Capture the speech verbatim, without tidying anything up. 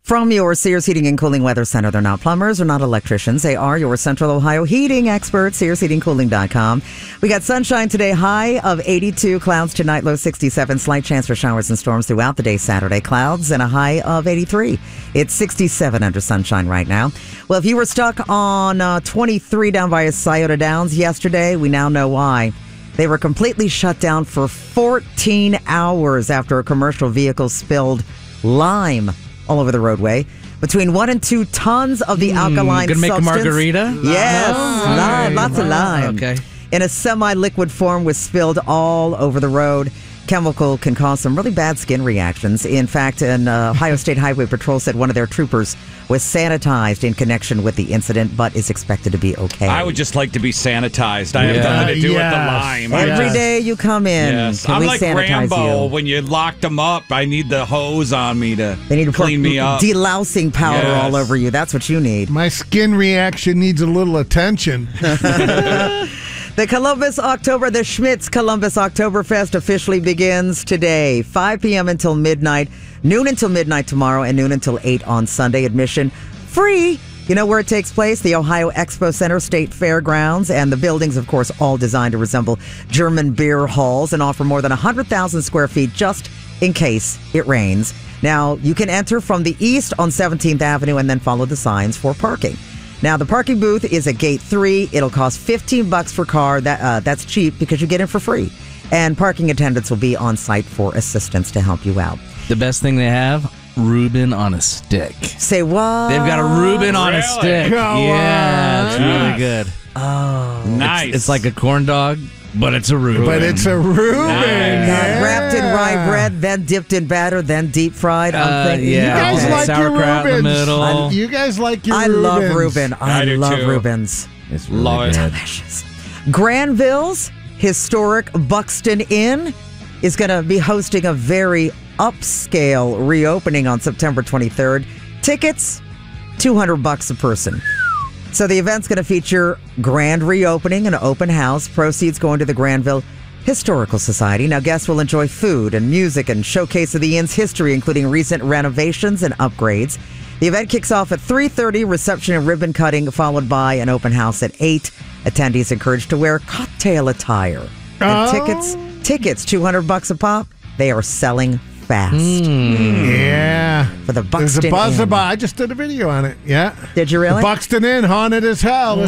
From your Sears Heating and Cooling Weather Center. They're not plumbers or not electricians. They are your Central Ohio heating experts, sears heating cooling dot com. We got sunshine today, high of eighty-two, clouds tonight, low sixty-seven, slight chance for showers and storms throughout the day Saturday, clouds and a high of eighty-three. It's sixty-seven under sunshine right now. Well, if you were stuck on uh, twenty-three down by Scioto Downs yesterday, we now know why. They were completely shut down for fourteen hours after a commercial vehicle spilled lime all over the roadway. Between one and two tons of the alkaline mm, gonna make substance. a margarita? Yes, Oh, lime, okay. lots of lime. Okay. In a semi-liquid form was spilled all over the road. Chemical can cause some really bad skin reactions. In fact, an uh, Ohio State Highway Patrol said one of their troopers was sanitized in connection with the incident, but is expected to be okay. I would just like to be sanitized. I have Yeah. nothing to do Yes. with the lime. I Every just- day you come in, Yes. can I'm we like sanitize Rambo you? when you locked them up. I need the hose on me to They need to pour clean me up. delousing powder Yes. all over you. That's what you need. My skin reaction needs a little attention. The Columbus October, the Schmitz Columbus Oktoberfest officially begins today, five p.m. until midnight, noon until midnight tomorrow, and noon until eight on Sunday. Admission free. You know where it takes place? The Ohio Expo Center, State Fairgrounds, and the buildings, of course, all designed to resemble German beer halls and offer more than one hundred thousand square feet just in case it rains. Now, you can enter from the east on seventeenth Avenue and then follow the signs for parking. Now, the parking booth is at gate three. It'll cost fifteen bucks per car. That uh, That's cheap because you get in for free. And parking attendants will be on site for assistance to help you out. The best thing they have, Reuben on a stick. Say what? They've got a Reuben on a Really? stick. Go yeah, it's on. really good. Oh. Nice. It's like a corn dog, but it's a Reuben. But it's a Reuben. Nice. Yeah. Wrapped in rye bread, then dipped in batter, then deep fried. I'm Uh, thinking, yeah, You guys okay. like your sauerkraut in the Reubens. middle. I- you guys like your I Reubens. love Reuben. I, I do love too. Reubens. It's really Love it. good. Delicious. Granville's historic Buxton Inn is going to be hosting a very upscale reopening on September twenty-third. Tickets, two hundred bucks a person. So the event's going to feature grand reopening, an open house, proceeds going to the Granville Historical Society. Now, guests will enjoy food and music and showcase of the inn's history, including recent renovations and upgrades. The event kicks off at three thirty, reception and ribbon cutting, followed by an open house at eight. Attendees encouraged to wear cocktail attire. And Oh. tickets, tickets, two hundred bucks a pop. They are selling fast Yeah. for the There's Buxton a buzz Inn. about. I just did a video on it. Yeah. Did you really? The Buxton Inn haunted as hell.